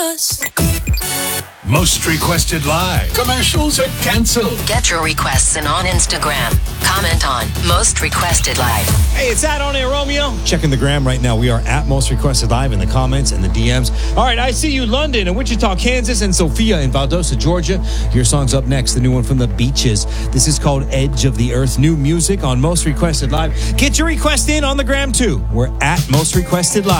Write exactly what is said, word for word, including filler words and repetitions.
us. Most requested live. Commercials are canceled. Get your requests in on Instagram. Comment on Most Requested Live. Hey, it's at On Air Romeo. Checking the gram right now. We are at Most Requested Live in the comments and the D Ms. All right, I see you, London and Wichita, Kansas, and Sophia in Valdosta, Georgia. Your song's up next, the new one from the Beaches. This is called Edge of the Earth. New music on Most Requested Live. Get your request in on the gram, too. We're at Most Requested Live.